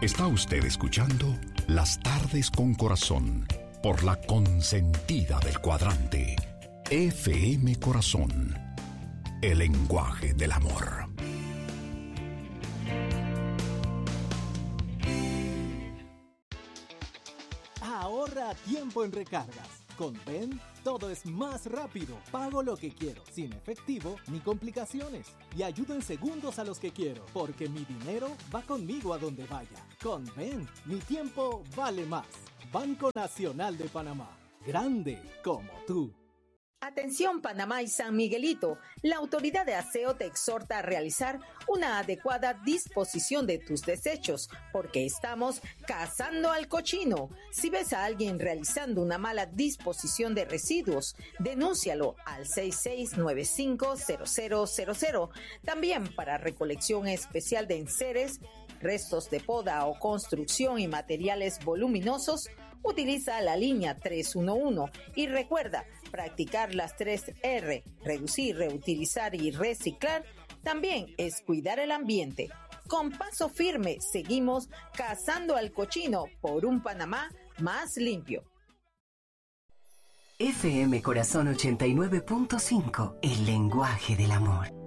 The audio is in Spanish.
Está usted escuchando Las Tardes con Corazón por la consentida del cuadrante. FM Corazón, el lenguaje del amor. Ahorra tiempo en recargas. Con Ven, todo es más rápido. Pago lo que quiero, sin efectivo ni complicaciones. Y ayudo en segundos a los que quiero, porque mi dinero va conmigo a donde vaya. Con Ven, mi tiempo vale más. Banco Nacional de Panamá. Grande como tú. Atención Panamá y San Miguelito, la autoridad de aseo te exhorta a realizar una adecuada disposición de tus desechos, porque estamos cazando al cochino. Si ves a alguien realizando una mala disposición de residuos, denúncialo al 66950000. También para recolección especial de enseres, restos de poda o construcción y materiales voluminosos, utiliza la línea 311 y recuerda practicar las 3R, reducir, reutilizar y reciclar, también es cuidar el ambiente. Con paso firme seguimos cazando al cochino por un Panamá más limpio. FM Corazón 89.5, el lenguaje del amor.